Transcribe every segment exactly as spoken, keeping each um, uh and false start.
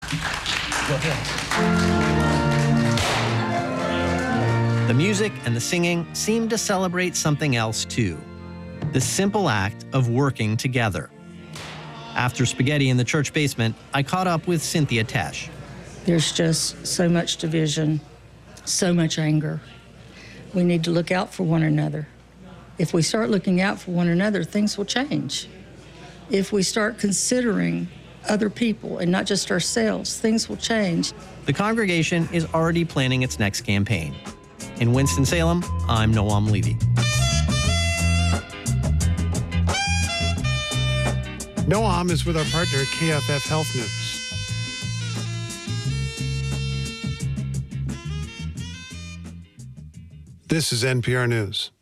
Go ahead. The music and the singing seem to celebrate something else too. The simple act of working together. After spaghetti in the church basement, I caught up with Cynthia Tesh. There's just so much division, so much anger. We need to look out for one another. If we start looking out for one another, things will change. If we start considering other people and not just ourselves, things will change. The congregation is already planning its next campaign. In Winston-Salem, I'm Noam Levy. Noam is with our partner, K F F Health News. This is N P R News.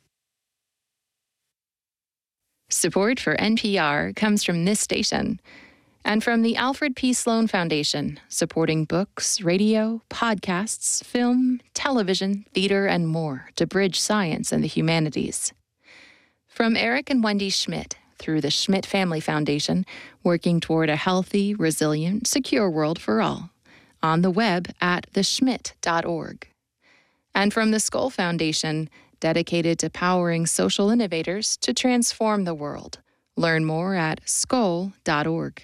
Support for N P R comes from this station and from the Alfred P. Sloan Foundation, supporting books, radio, podcasts, film, television, theater, and more to bridge science and the humanities. From Eric and Wendy Schmidt, through the Schmidt Family Foundation, working toward a healthy, resilient, secure world for all. On the web at the schmidt dot org. And from the Skoll Foundation, dedicated to powering social innovators to transform the world. Learn more at skoll dot org.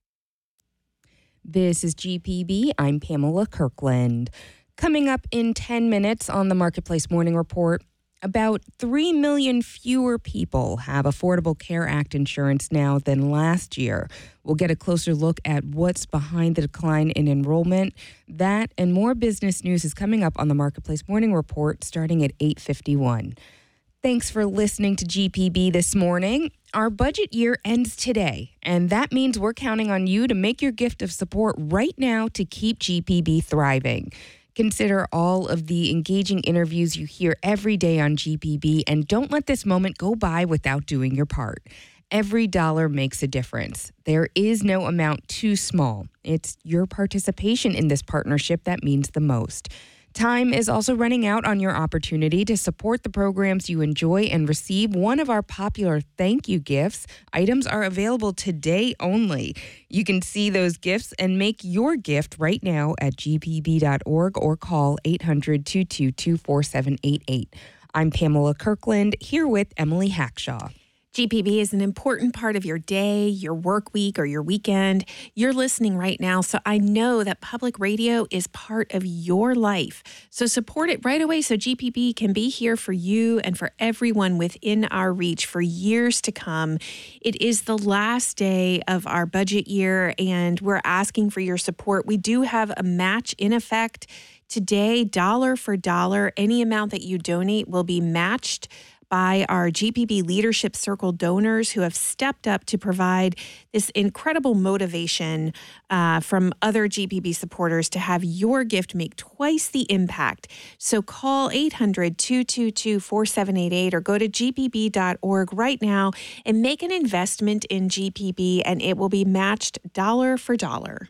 This is G P B. I'm Pamela Kirkland. Coming up in ten minutes on the Marketplace Morning Report, about three million fewer people have Affordable Care Act insurance now than last year. We'll get a closer look at what's behind the decline in enrollment. That and more business news is coming up on the Marketplace Morning Report starting at eight fifty-one. Thanks for listening to G P B this morning. Our budget year ends today, and that means we're counting on you to make your gift of support right now to keep G P B thriving. Consider all of the engaging interviews you hear every day on G P B, and don't let this moment go by without doing your part. Every dollar makes a difference. There is no amount too small. It's your participation in this partnership that means the most. Time is also running out on your opportunity to support the programs you enjoy and receive one of our popular thank you gifts. Items are available today only. You can see those gifts and make your gift right now at g p b dot org or call eight hundred, two two two, four seven eight eight. I'm Pamela Kirkland, here with Emily Hackshaw. G P B is an important part of your day, your work week, or your weekend. You're listening right now, so I know that public radio is part of your life. So support it right away so G P B can be here for you and for everyone within our reach for years to come. It is the last day of our budget year, and we're asking for your support. We do have a match in effect today, dollar for dollar. Any amount that you donate will be matched by our G P B Leadership Circle donors who have stepped up to provide this incredible motivation uh, from other G P B supporters to have your gift make twice the impact. So call eight hundred, two two two, four seven eight eight or go to g p b dot org right now and make an investment in G P B, and it will be matched dollar for dollar.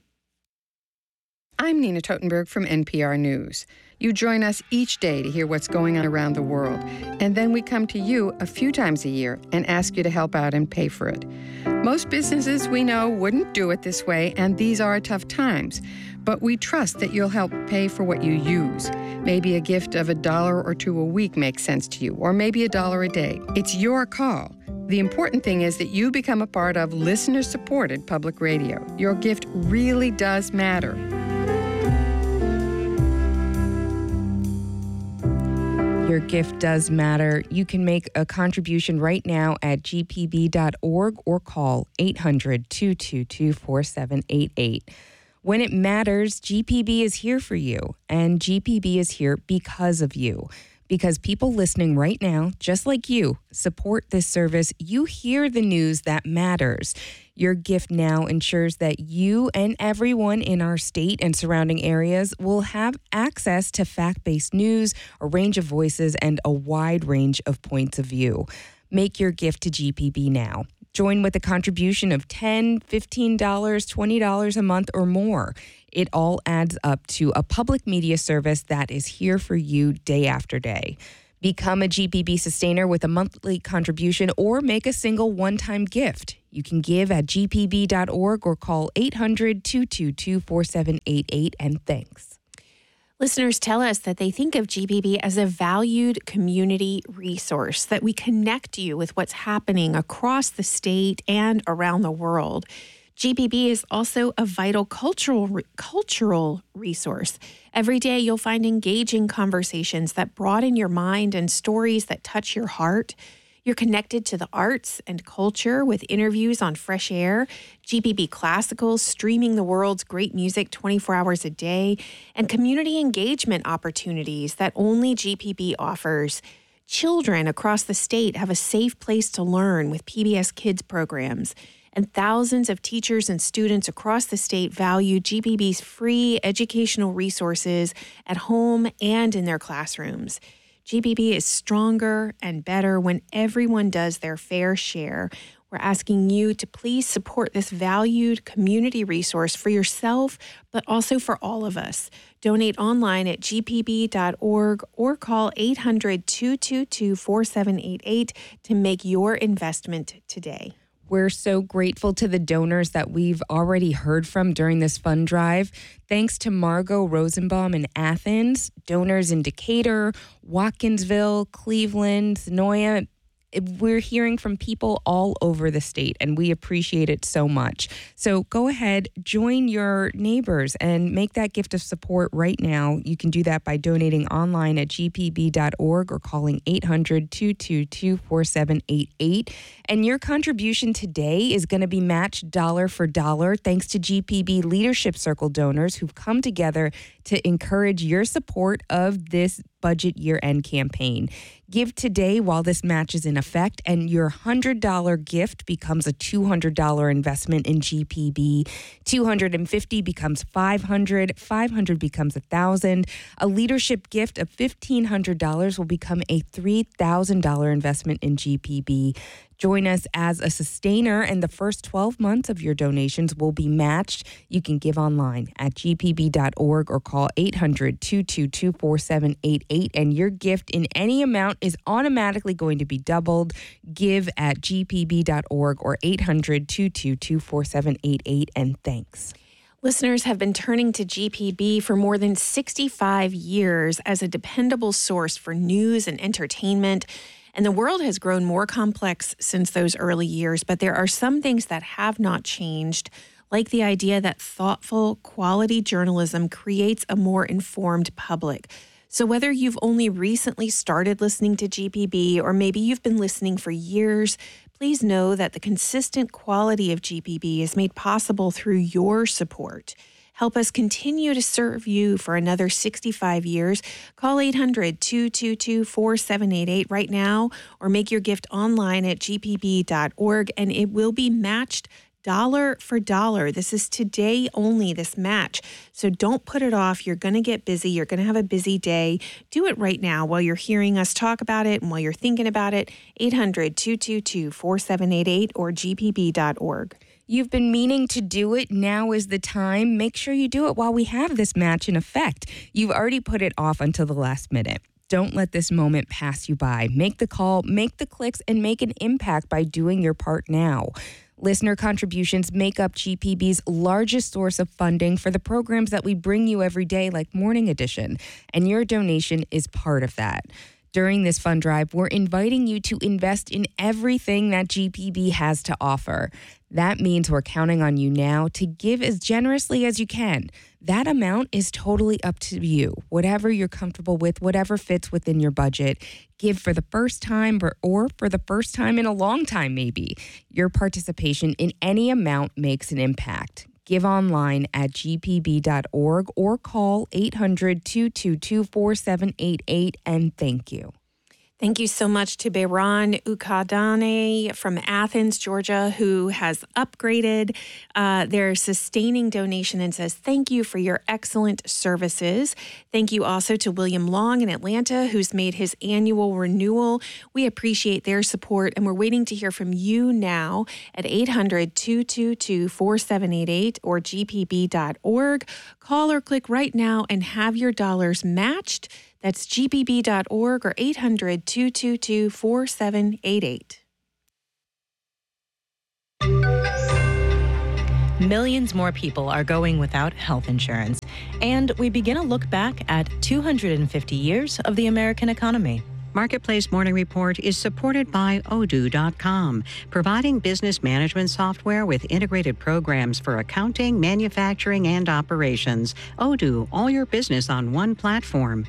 I'm Nina Totenberg from N P R News. You join us each day to hear what's going on around the world, and then we come to you a few times a year and ask you to help out and pay for it. Most businesses we know wouldn't do it this way, and these are tough times, but we trust that you'll help pay for what you use. Maybe a gift of a dollar or two a week makes sense to you, or maybe a dollar a day. It's your call. The important thing is that you become a part of listener-supported public radio. Your gift really does matter. Your gift does matter. You can make a contribution right now at g p b dot org or call eight hundred, two two two, four seven eight eight. When it matters, G P B is here for you, and G P B is here because of you. Because people listening right now, just like you, support this service. You hear the news that matters. Your gift now ensures that you and everyone in our state and surrounding areas will have access to fact-based news, a range of voices, and a wide range of points of view. Make your gift to G P B now. Join with a contribution of ten dollars, fifteen dollars, twenty dollars a month or more. It all adds up to a public media service that is here for you day after day. Become a G P B sustainer with a monthly contribution or make a single one-time gift. You can give at g p b dot org or call eight hundred, two two two, four seven eight eight, and thanks. Listeners tell us that they think of G P B as a valued community resource, that we connect you with what's happening across the state and around the world. G P B is also a vital cultural cultural resource. Every day you'll find engaging conversations that broaden your mind and stories that touch your heart. You're connected to the arts and culture with interviews on Fresh Air, G P B Classicals streaming the world's great music twenty-four hours a day, and community engagement opportunities that only G P B offers. Children across the state have a safe place to learn with P B S Kids programs, and thousands of teachers and students across the state value G P B's free educational resources at home and in their classrooms. G P B is stronger and better when everyone does their fair share. We're asking you to please support this valued community resource for yourself, but also for all of us. Donate online at g p b dot org or call eight hundred, two two two, four seven eight eight to make your investment today. We're so grateful to the donors that we've already heard from during this fund drive. Thanks to Margot Rosenbaum in Athens, donors in Decatur, Watkinsville, Cleveland, Senoia. We're hearing from people all over the state, and we appreciate it so much. So go ahead, join your neighbors and make that gift of support right now. You can do that by donating online at g p b dot org or calling eight hundred, two two two, four seven eight eight. And your contribution today is going to be matched dollar for dollar thanks to G P B Leadership Circle donors who've come together to encourage your support of this budget year-end campaign. Give today while this match is in effect, and your one hundred dollars gift becomes a two hundred dollars investment in G P B. two hundred fifty dollars becomes five hundred dollars. five hundred dollars becomes one thousand dollars. A leadership gift of fifteen hundred dollars will become a three thousand dollars investment in G P B. Join us as a sustainer, and the first twelve months of your donations will be matched. You can give online at g p b dot org or call eight hundred, two two two, four seven eight eight, and your gift in any amount is automatically going to be doubled. Give at g p b dot org or eight hundred, two two two, four seven eight eight, and thanks. Listeners have been turning to G P B for more than sixty-five years as a dependable source for news and entertainment. And the world has grown more complex since those early years, but there are some things that have not changed, like the idea that thoughtful, quality journalism creates a more informed public. So whether you've only recently started listening to G P B or maybe you've been listening for years, please know that the consistent quality of G P B is made possible through your support. Help us continue to serve you for another sixty-five years. Call eight hundred, two two two, four seven eight eight right now or make your gift online at g p b dot org, and it will be matched dollar for dollar. This is today only, this match. So don't put it off. You're going to get busy. You're going to have a busy day. Do it right now while you're hearing us talk about it and while you're thinking about it. eight hundred, two two two, four seven eight eight or g p b dot org. You've been meaning to do it. Now is the time. Make sure you do it while we have this match in effect. You've already put it off until the last minute. Don't let this moment pass you by. Make the call, make the clicks, and make an impact by doing your part now. Listener contributions make up G P B's largest source of funding for the programs that we bring you every day, like Morning Edition, and your donation is part of that. During this fund drive, we're inviting you to invest in everything that G P B has to offer. That means we're counting on you now to give as generously as you can. That amount is totally up to you. Whatever you're comfortable with, whatever fits within your budget. Give for the first time or for the first time in a long time, maybe. Your participation in any amount makes an impact. Give online at g p b dot org or call eight hundred, two two two, four seven eight eight, and thank you. Thank you so much to Beiran Ukadane from Athens, Georgia, who has upgraded uh, their sustaining donation and says, thank you for your excellent services. Thank you also to William Long in Atlanta, who's made his annual renewal. We appreciate their support, and we're waiting to hear from you now at eight hundred, two two two, four seven eight eight or g p b dot org. Call or click right now and have your dollars matched. That's g p b dot org or eight hundred, two two two, four seven eight eight. Millions more people are going without health insurance, and we begin a look back at two hundred fifty years of the American economy. Marketplace Morning Report is supported by Odoo dot com, providing business management software with integrated programs for accounting, manufacturing, and operations. Odoo, all your business on one platform.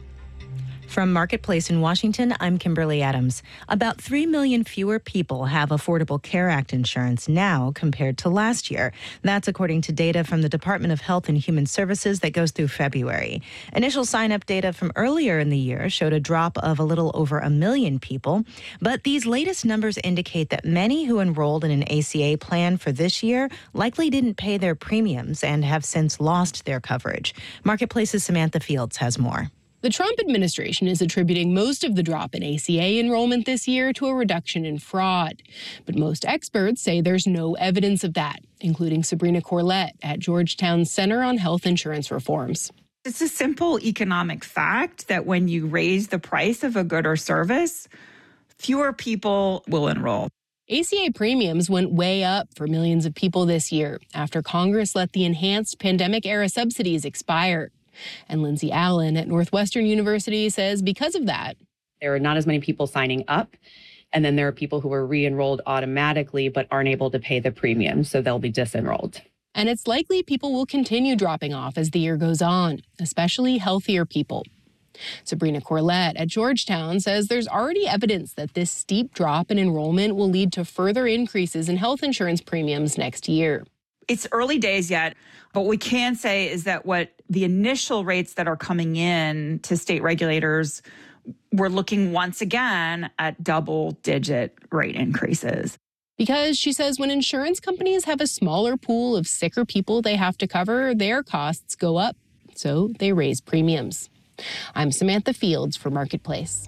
From Marketplace in Washington, I'm Kimberly Adams. About three million fewer people have Affordable Care Act insurance now compared to last year. That's according to data from the Department of Health and Human Services that goes through February. Initial sign-up data from earlier in the year showed a drop of a little over a million people. But these latest numbers indicate that many who enrolled in an A C A plan for this year likely didn't pay their premiums and have since lost their coverage. Marketplace's Samantha Fields has more. The Trump administration is attributing most of the drop in A C A enrollment this year to a reduction in fraud. But most experts say there's no evidence of that, including Sabrina Corlett at Georgetown's Center on Health Insurance Reforms. It's a simple economic fact that when you raise the price of a good or service, fewer people will enroll. A C A premiums went way up for millions of people this year after Congress let the enhanced pandemic-era subsidies expire. And Lindsay Allen at Northwestern University says because of that, there are not as many people signing up. And then there are people who are re-enrolled automatically but aren't able to pay the premium, so they'll be disenrolled. And it's likely people will continue dropping off as the year goes on, especially healthier people. Sabrina Corlett at Georgetown says there's already evidence that this steep drop in enrollment will lead to further increases in health insurance premiums next year. It's early days yet, but what we can say is that what the initial rates that are coming in to state regulators, we're looking once again at double-digit rate increases. Because she says when insurance companies have a smaller pool of sicker people they have to cover, their costs go up, so they raise premiums. I'm Samantha Fields for Marketplace.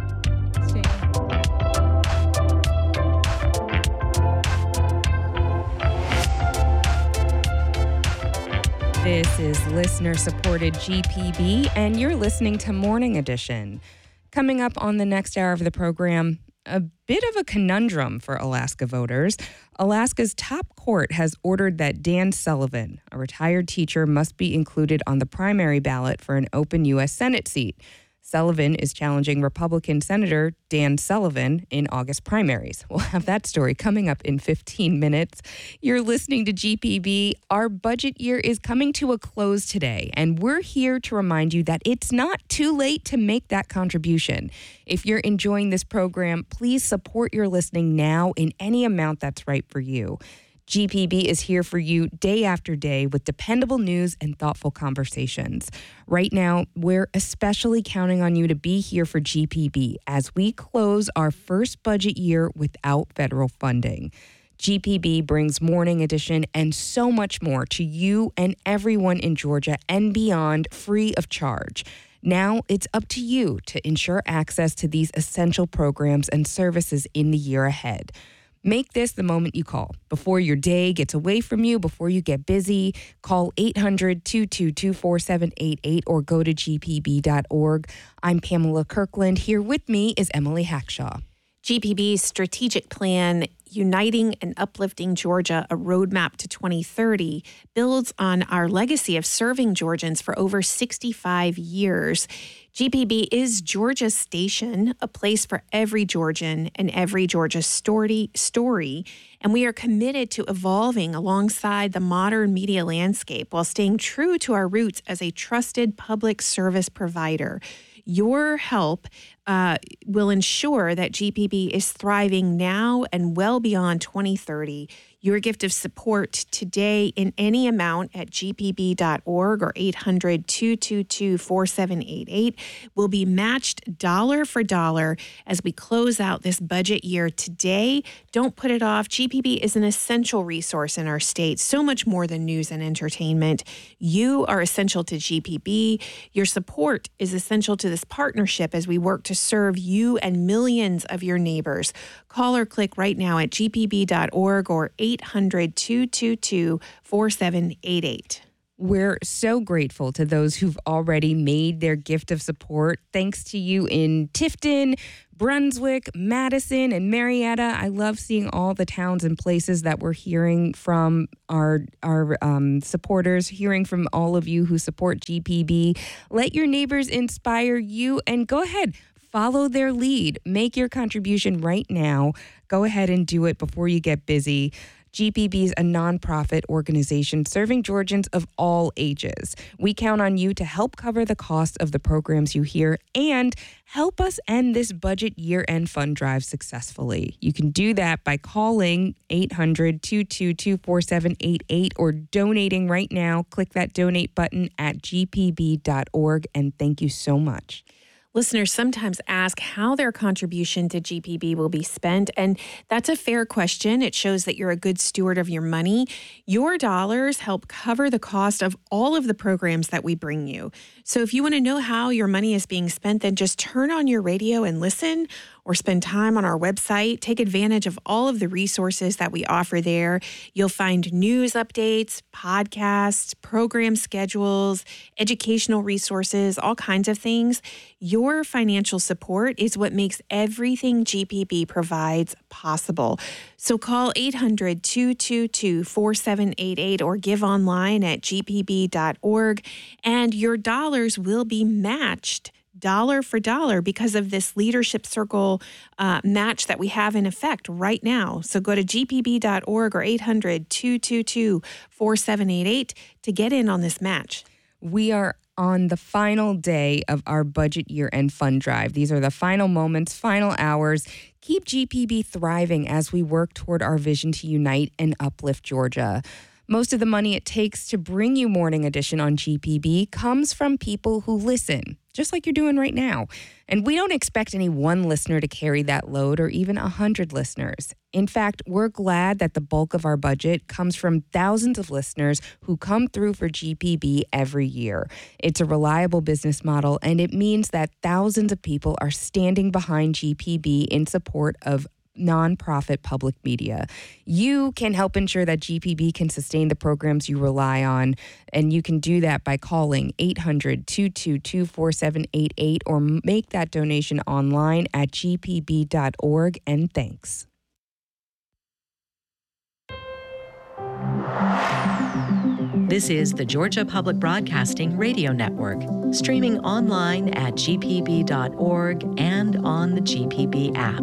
This is listener-supported G P B, and you're listening to Morning Edition. Coming up on the next hour of the program, a bit of a conundrum for Alaska voters. Alaska's top court has ordered that Dan Sullivan, a retired teacher, must be included on the primary ballot for an open U S Senate seat. Sullivan is challenging Republican Senator Dan Sullivan in August primaries. We'll have that story coming up in fifteen minutes. You're listening to G P B. Our budget year is coming to a close today, and we're here to remind you that it's not too late to make that contribution. If you're enjoying this program, please support your listening now in any amount that's right for you. G P B is here for you day after day with dependable news and thoughtful conversations. Right now, we're especially counting on you to be here for G P B as we close our first budget year without federal funding. G P B brings Morning Edition and so much more to you and everyone in Georgia and beyond free of charge. Now it's up to you to ensure access to these essential programs and services in the year ahead. Make this the moment you call. Before your day gets away from you, before you get busy, call eight hundred, two two two, four seven eight eight or go to g p b dot org. I'm Pamela Kirkland. Here with me is Emily Hackshaw. G P B's strategic plan, Uniting and Uplifting Georgia, a roadmap to twenty thirty, builds on our legacy of serving Georgians for over sixty-five years. G P B is Georgia's station, a place for every Georgian and every Georgia story, story, and we are committed to evolving alongside the modern media landscape while staying true to our roots as a trusted public service provider. Your help uh, will ensure that G P B is thriving now and well beyond twenty thirty. Your gift of support today in any amount at g p b dot org or eight hundred, two two two, four seven eight eight will be matched dollar for dollar as we close out this budget year today. Don't put it off. G P B is an essential resource in our state, so much more than news and entertainment. You are essential to G P B. Your support is essential to this partnership as we work to serve you and millions of your neighbors. Call or click right now at g p b dot org or eight hundred, two two two, four seven eight eight. We're so grateful to those who've already made their gift of support. Thanks to you in Tifton, Brunswick, Madison, and Marietta. I love seeing all the towns and places that we're hearing from our our um, supporters, hearing from all of you who support G P B. Let your neighbors inspire you, and go ahead, follow their lead. Make your contribution right now. Go ahead and do it before you get busy. G P B is a nonprofit organization serving Georgians of all ages. We count on you to help cover the cost of the programs you hear and help us end this budget year-end fund drive successfully. You can do that by calling eight hundred, two two two, four seven eight eight or donating right now. Click that donate button at g p b dot org, and thank you so much. Listeners sometimes ask how their contribution to G P B will be spent, and that's a fair question. It shows that you're a good steward of your money. Your dollars help cover the cost of all of the programs that we bring you. So if you want to know how your money is being spent, then just turn on your radio and listen, or spend time on our website. Take advantage of all of the resources that we offer there. You'll find news updates, podcasts, program schedules, educational resources, all kinds of things. Your financial support is what makes everything G P B provides possible. So call eight hundred, two two two, four seven eight eight or give online at g p b dot org, and your dollars will be matched dollar for dollar because of this Leadership Circle uh, match that we have in effect right now. So go to g p b dot org or eight hundred, two two two, four seven eight eight to get in on this match. We are on the final day of our budget year-end fund drive. These are the final moments, final hours. Keep G P B thriving as we work toward our vision to unite and uplift Georgia. Most of the money it takes to bring you Morning Edition on G P B comes from people who listen, just like you're doing right now. And we don't expect any one listener to carry that load, or even a hundred listeners. In fact, we're glad that the bulk of our budget comes from thousands of listeners who come through for G P B every year. It's a reliable business model, and it means that thousands of people are standing behind G P B in support of nonprofit public media. You can help ensure that G P B can sustain the programs you rely on, and you can do that by calling eight hundred, two two two, four seven eight eight or make that donation online at g p b dot org, and thanks. This is the Georgia Public Broadcasting Radio Network, streaming online at g p b dot org and on the G P B app.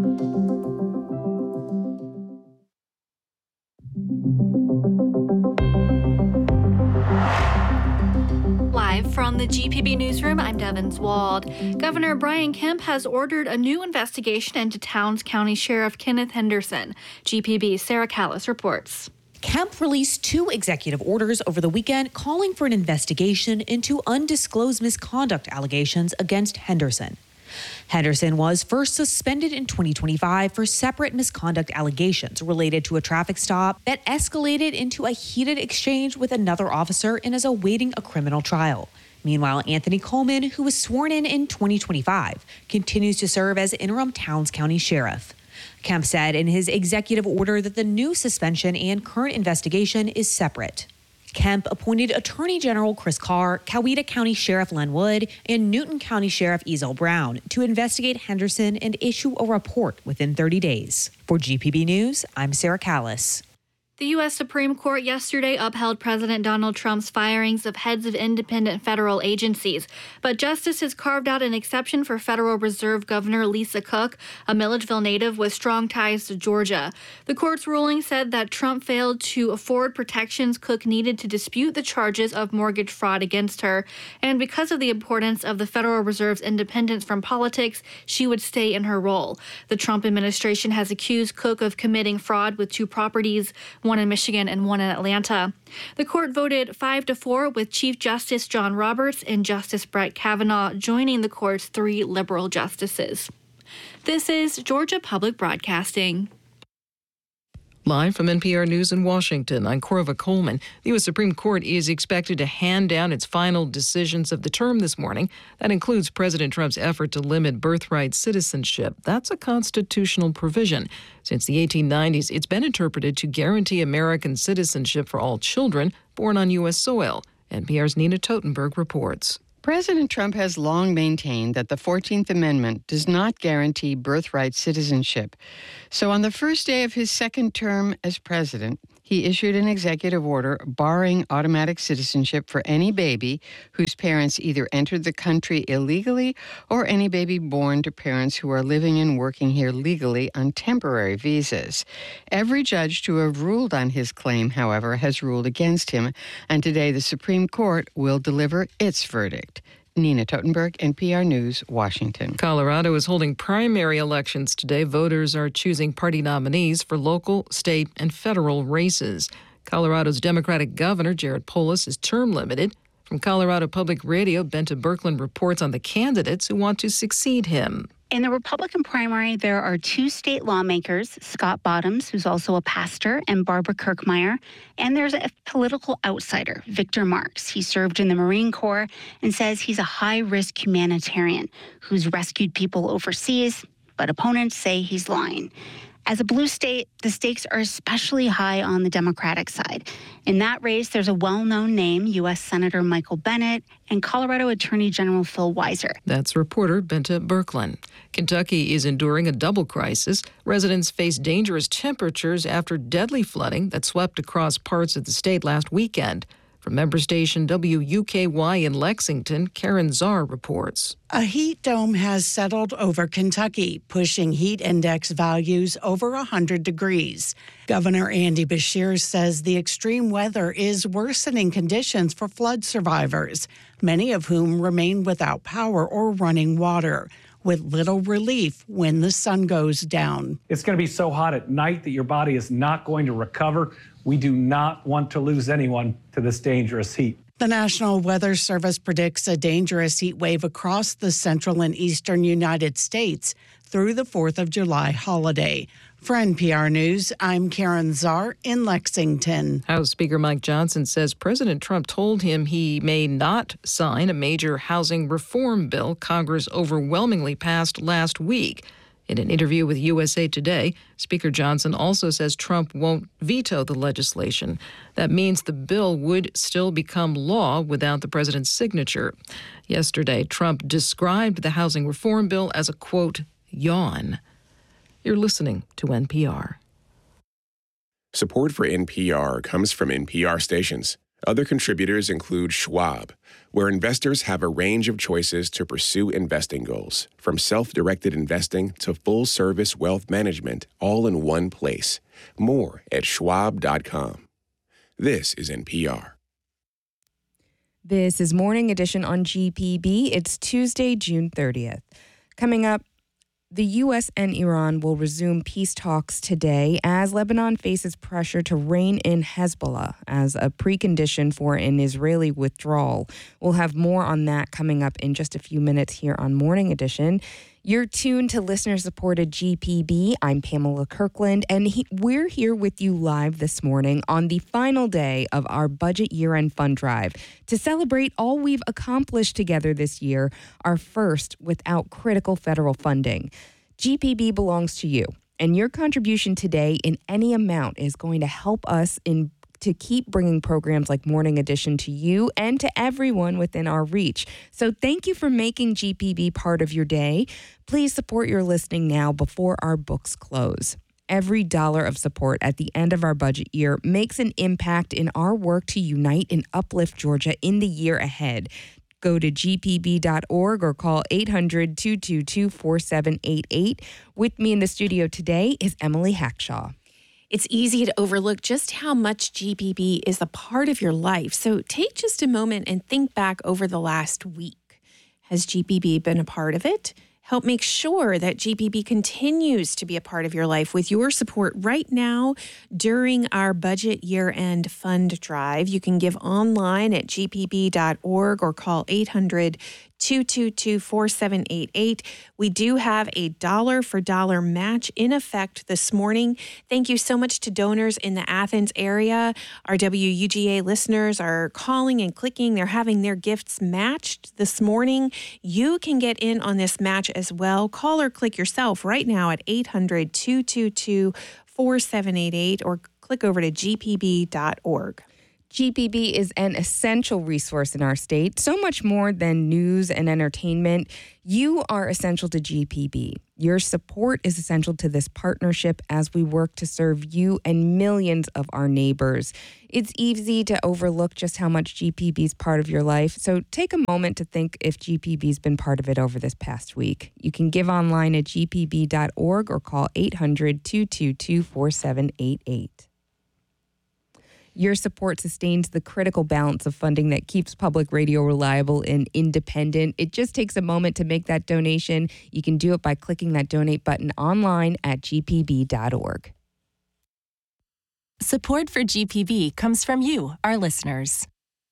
Live from the G P B Newsroom, I'm Devins Wald. Governor Brian Kemp has ordered a new investigation into Towns County Sheriff Kenneth Henderson. G P B's Sarah Callis reports. Kemp released two executive orders over the weekend calling for an investigation into undisclosed misconduct allegations against Henderson. Henderson was first suspended in twenty twenty-five for separate misconduct allegations related to a traffic stop that escalated into a heated exchange with another officer and is awaiting a criminal trial. Meanwhile, Anthony Coleman, who was sworn in in twenty twenty-five, continues to serve as interim Towns County Sheriff. Kemp said in his executive order that the new suspension and current investigation is separate. Kemp appointed Attorney General Chris Carr, Coweta County Sheriff Len Wood, and Newton County Sheriff Ezel Brown to investigate Henderson and issue a report within thirty days. For G P B News, I'm Sarah Callis. The U S Supreme Court yesterday upheld President Donald Trump's firings of heads of independent federal agencies, but justices carved out an exception for Federal Reserve Governor Lisa Cook, a Milledgeville native with strong ties to Georgia. The court's ruling said that Trump failed to afford protections Cook needed to dispute the charges of mortgage fraud against her, and because of the importance of the Federal Reserve's independence from politics, she would stay in her role. The Trump administration has accused Cook of committing fraud with two properties, one in Michigan and one in Atlanta. The court voted five to four with Chief Justice John Roberts and Justice Brett Kavanaugh joining the court's three liberal justices. This is Georgia Public Broadcasting. Live from N P R News in Washington, I'm Corva Coleman. The U S Supreme Court is expected to hand down its final decisions of the term this morning. That includes President Trump's effort to limit birthright citizenship. That's a constitutional provision. Since the eighteen nineties, it's been interpreted to guarantee American citizenship for all children. born on U S soil. N P R's Nina Totenberg reports. President Trump has long maintained that the fourteenth Amendment does not guarantee birthright citizenship. So on the first day of his second term as president, he issued an executive order barring automatic citizenship for any baby whose parents either entered the country illegally or any baby born to parents who are living and working here legally on temporary visas. Every judge to have ruled on his claim, however, has ruled against him, and today the Supreme Court will deliver its verdict. Nina Totenberg, N P R News, Washington. Colorado is holding primary elections today. Voters are choosing party nominees for local, state, and federal races. Colorado's Democratic Governor, Jared Polis, is term limited. From Colorado Public Radio, Benta Birkeland reports on the candidates who want to succeed him. In the Republican primary, there are two state lawmakers, Scott Bottoms, who's also a pastor, and Barbara Kirkmeyer. And there's a political outsider, Victor Marx. He served in the Marine Corps and says he's a high-risk humanitarian who's rescued people overseas, but opponents say he's lying. As a blue state, the stakes are especially high on the Democratic side. In that race, there's a well-known name, U S Senator Michael Bennet and Colorado Attorney General Phil Weiser. That's reporter Benta Birkeland. Kentucky is enduring a double crisis. Residents face dangerous temperatures after deadly flooding that swept across parts of the state last weekend. From member station W U K Y in Lexington, Karen Czar reports. A heat dome has settled over Kentucky, pushing heat index values over one hundred degrees. Governor Andy Beshear says the extreme weather is worsening conditions for flood survivors, many of whom remain without power or running water, with little relief when the sun goes down. It's going to be so hot at night that your body is not going to recover. We do not want to lose anyone to this dangerous heat. The National Weather Service predicts a dangerous heat wave across the central and eastern United States through the fourth of July holiday. For N P R News, I'm Karen Czar in Lexington. House Speaker Mike Johnson says President Trump told him he may not sign a major housing reform bill Congress overwhelmingly passed last week. In an interview with U S A Today, Speaker Johnson also says Trump won't veto the legislation. That means the bill would still become law without the president's signature. Yesterday, Trump described the housing reform bill as a, quote, yawn. You're listening to N P R. Support for N P R comes from N P R stations. Other contributors include Schwab, where investors have a range of choices to pursue investing goals, from self-directed investing to full-service wealth management, all in one place. More at schwab dot com. This is N P R. This is Morning Edition on G P B. It's Tuesday, June thirtieth. Coming up, the U S and Iran will resume peace talks today as Lebanon faces pressure to rein in Hezbollah as a precondition for an Israeli withdrawal. We'll have more on that coming up in just a few minutes here on Morning Edition. You're tuned to listener-supported G P B. I'm Pamela Kirkland, and he, we're here with you live this morning on the final day of our budget year-end fund drive to celebrate all we've accomplished together this year, our first without critical federal funding. G P B belongs to you, and your contribution today in any amount is going to help us in to keep bringing programs like Morning Edition to you and to everyone within our reach. So thank you for making G P B part of your day. Please support your listening now before our books close. Every dollar of support at the end of our budget year makes an impact in our work to unite and uplift Georgia in the year ahead. Go to G P B dot org or call eight hundred, two two two, four seven eight eight. With me in the studio today is Emily Hackshaw. It's easy to overlook just how much G P B is a part of your life. So take just a moment and think back over the last week. Has G P B been a part of it? Help make sure that G P B continues to be a part of your life with your support right now during our budget year-end fund drive. You can give online at G P B dot org or call eight hundred, two two two, four seven eight eight. We do have a dollar for dollar match in effect this morning. Thank you so much to donors in the Athens area. Our W U G A listeners are calling and clicking. They're having their gifts matched this morning. You can get in on this match as well. Call or click yourself right now at eight hundred, two two two, four seven eight eight or click over to G P B dot org. G P B is an essential resource in our state, so much more than news and entertainment. You are essential to G P B. Your support is essential to this partnership as we work to serve you and millions of our neighbors. It's easy to overlook just how much G P B is part of your life, so take a moment to think if G P B's been part of it over this past week. You can give online at g p b dot org or call eight hundred, two two two, four seven eight eight. Your support sustains the critical balance of funding that keeps public radio reliable and independent. It just takes a moment to make that donation. You can do it by clicking that donate button online at g p b dot org. Support for G P B comes from you, our listeners.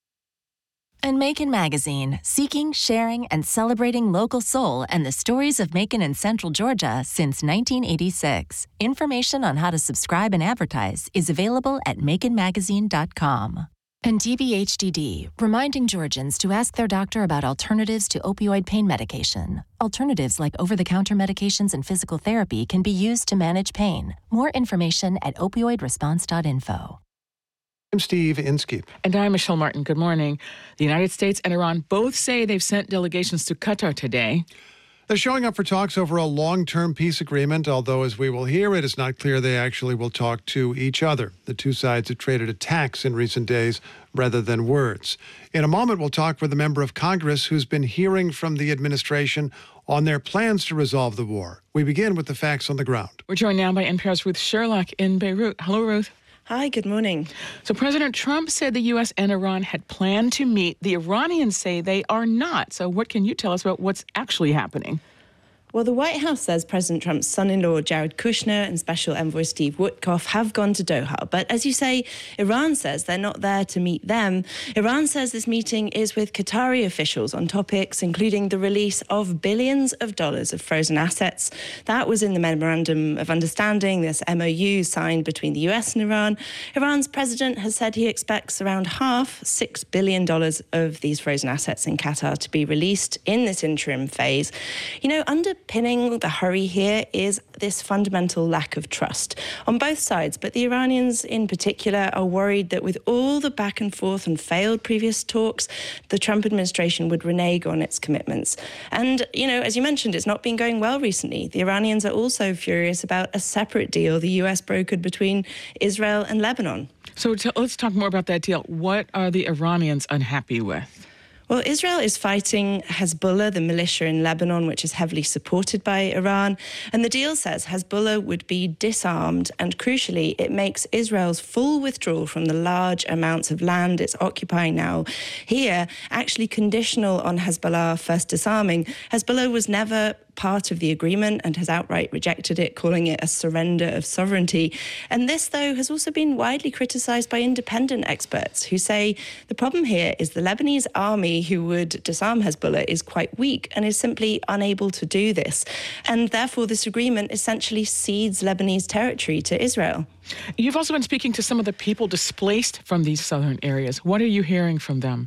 And Macon Magazine, seeking, sharing, and celebrating local soul and the stories of Macon and Central Georgia since nineteen eighty-six. Information on how to subscribe and advertise is available at macon magazine dot com. And D B H D D, reminding Georgians to ask their doctor about alternatives to opioid pain medication. Alternatives like over-the-counter medications and physical therapy can be used to manage pain. More information at opioid response dot info. I'm Steve Inskeep. And I'm Michelle Martin. Good morning. The United States and Iran both say they've sent delegations to Qatar today. They're showing up for talks over a long-term peace agreement, although, as we will hear, it is not clear they actually will talk to each other. The two sides have traded attacks in recent days rather than words. In a moment, we'll talk with a member of Congress who's been hearing from the administration on their plans to resolve the war. We begin with the facts on the ground. We're joined now by N P R's Ruth Sherlock in Beirut. Hello, Ruth. Hi, good morning. So President Trump said the U S and Iran had planned to meet. The Iranians say they are not. So what can you tell us about what's actually happening? Well, the White House says President Trump's son-in-law, Jared Kushner, and Special Envoy Steve Witkoff have gone to Doha. But as you say, Iran says they're not there to meet them. Iran says this meeting is with Qatari officials on topics including the release of billions of dollars of frozen assets. That was in the Memorandum of Understanding, this M O U signed between the U S and Iran. Iran's president has said he expects around half, six billion dollars of these frozen assets in Qatar to be released in this interim phase. You know, under Pinning the hurry here is this fundamental lack of trust on both sides, but the Iranians in particular are worried that with all the back and forth and failed previous talks, the Trump administration would renege on its commitments. And, you know, as you mentioned, it's not been going well recently. The Iranians are also furious about a separate deal the U S brokered between Israel and Lebanon. So t- let's talk more about that deal. What are the Iranians unhappy with? Well, Israel is fighting Hezbollah, the militia in Lebanon, which is heavily supported by Iran. And the deal says Hezbollah would be disarmed. And crucially, it makes Israel's full withdrawal from the large amounts of land it's occupying now here actually conditional on Hezbollah first disarming. Hezbollah was never part of the agreement and has outright rejected it, calling it a surrender of sovereignty. And this, though, has also been widely criticised by independent experts who say the problem here is the Lebanese army who would disarm Hezbollah is quite weak and is simply unable to do this. And therefore, this agreement essentially cedes Lebanese territory to Israel. You've also been speaking to some of the people displaced from these southern areas. What are you hearing from them?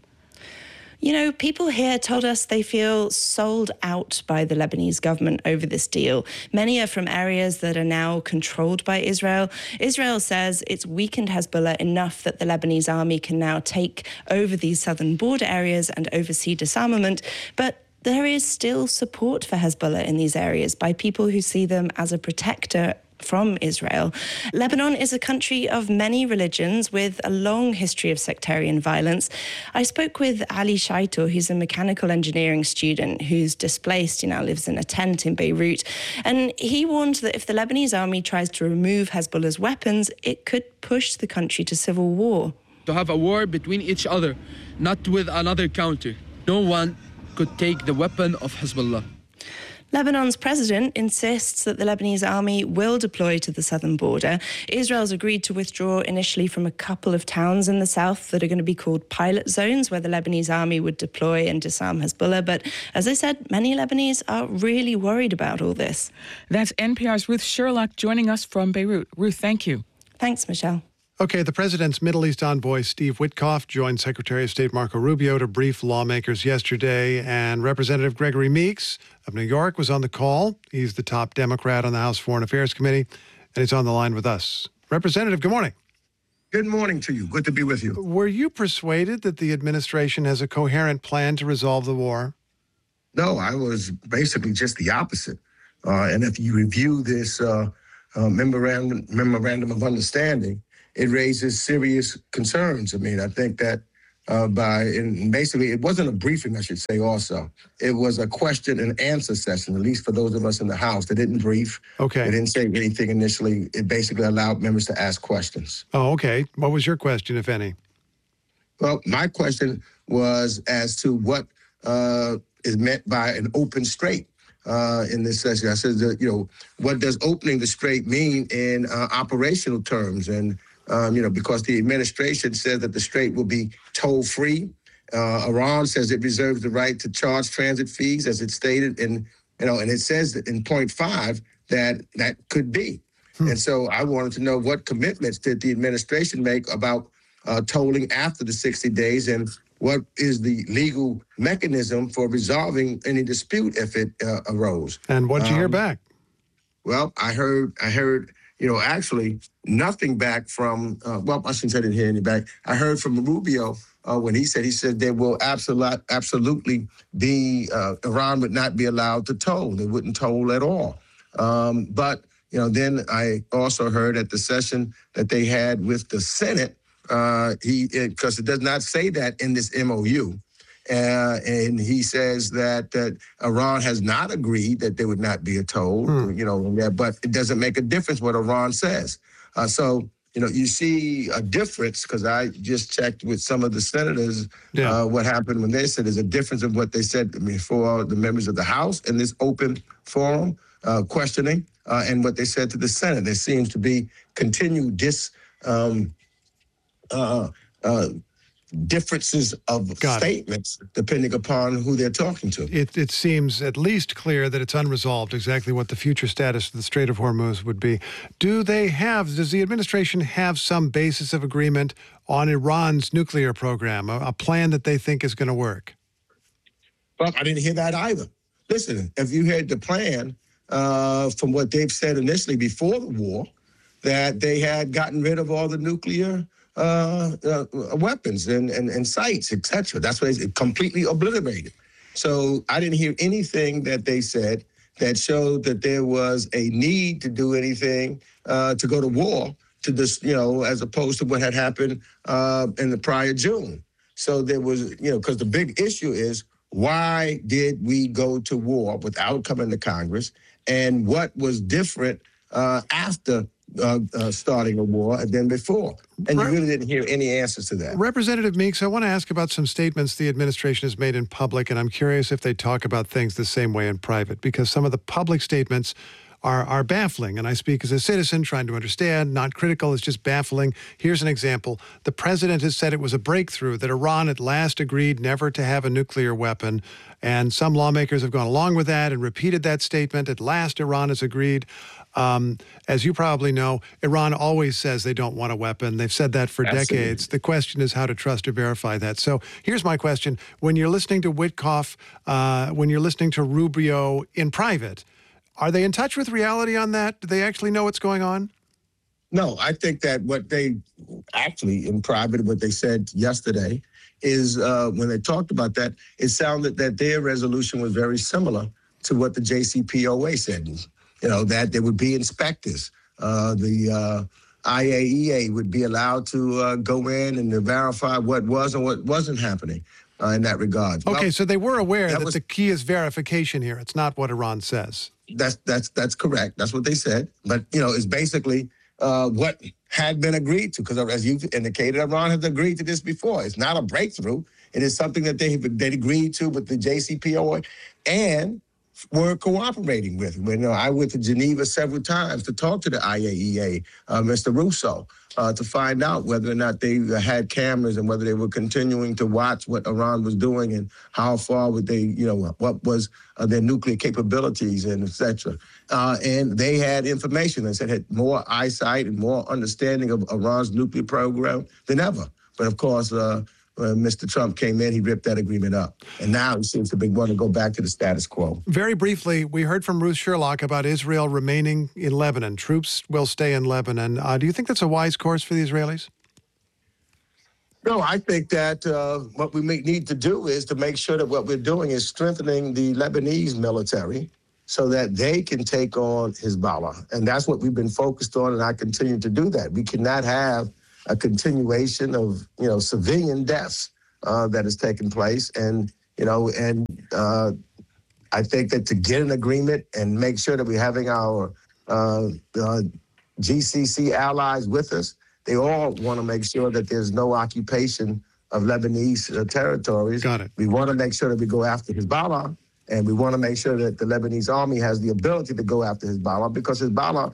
You know, people here told us they feel sold out by the Lebanese government over this deal. Many are from areas that are now controlled by Israel. Israel says it's weakened Hezbollah enough that the Lebanese army can now take over these southern border areas and oversee disarmament. But there is still support for Hezbollah in these areas by people who see them as a protector from Israel. Lebanon is a country of many religions with a long history of sectarian violence. I spoke with Ali Shaito, who's a mechanical engineering student who's displaced, he now lives in a tent in Beirut, and he warned that if the Lebanese army tries to remove Hezbollah's weapons, it could push the country to civil war. To have a war between each other, not with another country. No one could take the weapon of Hezbollah. Lebanon's president insists that the Lebanese army will deploy to the southern border. Israel's agreed to withdraw initially from a couple of towns in the south that are going to be called pilot zones, where the Lebanese army would deploy and disarm Hezbollah. But as I said, many Lebanese are really worried about all this. That's N P R's Ruth Sherlock joining us from Beirut. Ruth, thank you. Thanks, Michelle. Okay, the president's Middle East envoy, Steve Witkoff, joined Secretary of State Marco Rubio to brief lawmakers yesterday, and Representative Gregory Meeks of New York was on the call. He's the top Democrat on the House Foreign Affairs Committee, and he's on the line with us. Representative, good morning. Good morning to you. Good to be with you. Were you persuaded that the administration has a coherent plan to resolve the war? No, I was basically just the opposite. Uh, and if you review this uh, uh, memorandum, memorandum of understanding, it raises serious concerns. I mean, I think that uh, by, and basically, it wasn't a briefing, I should say also. It was a question and answer session, at least for those of us in the House. They didn't brief. Okay. They didn't say anything initially. It basically allowed members to ask questions. Oh, okay. What was your question, if any? Well, my question was as to what uh, is meant by an open strait uh, in this session. I said, that, you know, what does opening the strait mean in uh, operational terms? And, um, you know, because the administration says that the strait will be toll-free. Uh, Iran says it reserves the right to charge transit fees, as it stated, and, you know, and it says that in point five that that could be. Hmm. And so I wanted to know what commitments did the administration make about uh, tolling after the sixty days, and what is the legal mechanism for resolving any dispute if it uh, arose. And what did you um, hear back? Well, I heard, I heard, you know, actually nothing back from, uh, well, I shouldn't say I didn't hear any back. I heard from Rubio uh, when he said, he said there will absolute, absolutely be, uh, Iran would not be allowed to toll. They wouldn't toll at all. Um, but, you know, then I also heard at the session that they had with the Senate, uh, he, because it, it does not say that in this M O U. Uh, and he says that, that Iran has not agreed that there would not be a toll, hmm. you know, but it doesn't make a difference what Iran says. Uh, so, you know, you see a difference, because I just checked with some of the senators yeah. uh, what happened when they said there's a difference of what they said before the members of the House in this open forum uh, questioning uh, and what they said to the Senate. There seems to be continued dis, um, uh, uh, differences of Got statements it. depending upon who they're talking to. It, it seems at least clear that it's unresolved exactly what the future status of the Strait of Hormuz would be. Do they have, does the administration have some basis of agreement on Iran's nuclear program, a, a plan that they think is going to work? Well, I didn't hear that either. Listen, if you had the plan uh, from what they've said initially before the war, that they had gotten rid of all the nuclear Uh, uh, weapons and, and, and sites, et cetera. That's what it's completely obliterated. So I didn't hear anything that they said that showed that there was a need to do anything uh, to go to war, to this, you know, as opposed to what had happened uh, in the prior June. So there was, you know, because the big issue is, why did we go to war without coming to Congress? And what was different uh, after Uh, uh, starting a war than before? And you really didn't hear any answers to that. Representative Meeks, I want to ask about some statements the administration has made in public, and I'm curious if they talk about things the same way in private, because some of the public statements are, are baffling. And I speak as a citizen trying to understand, not critical, it's just baffling. Here's an example. The president has said it was a breakthrough, that Iran at last agreed never to have a nuclear weapon. And some lawmakers have gone along with that and repeated that statement. At last, Iran has agreed. Um, as you probably know, Iran always says they don't want a weapon. They've said that for Absolutely. decades. The question is how to trust or verify that. So here's my question. When you're listening to Witkoff, uh, when you're listening to Rubio in private, are they in touch with reality on that? Do they actually know what's going on? No, I think that what they actually in private, what they said yesterday is uh, when they talked about that, it sounded that their resolution was very similar to what the J C P O A said. You know, that there would be inspectors. Uh, the uh, I A E A would be allowed to uh, go in and to verify what was and what wasn't happening uh, in that regard. Okay, well, so they were aware that, that was, the key is verification here. It's not what Iran says. That's that's that's correct. That's what they said. But, you know, it's basically uh, what had been agreed to, because as you've indicated, Iran has agreed to this before. It's not a breakthrough. It is something that they they agreed to with the J C P O A and were cooperating with. You know, I went to Geneva several times to talk to the I A E A, uh, Mister Russo, uh, to find out whether or not they had cameras and whether they were continuing to watch what Iran was doing and how far would they, you know, what was uh, their nuclear capabilities and et cetera. Uh, and they had information that said had more eyesight and more understanding of Iran's nuclear program than ever. But of course, uh, When Mister Trump came in, he ripped that agreement up. And now he seems to be wanting to go back to the status quo. Very briefly, we heard from Ruth Sherlock about Israel remaining in Lebanon. Troops will stay in Lebanon. Uh, do you think that's a wise course for the Israelis? No, I think that uh, what we may need to do is to make sure that what we're doing is strengthening the Lebanese military so that they can take on Hezbollah. And that's what we've been focused on, and I continue to do that. We cannot have a continuation of, you know, civilian deaths uh, that is taking place. And, you know, and uh, I think that to get an agreement and make sure that we're having our uh, uh, G C C allies with us, they all want to make sure that there's no occupation of Lebanese uh, territories. Got it. We want to make sure that we go after Hezbollah, and we want to make sure that the Lebanese army has the ability to go after Hezbollah, because Hezbollah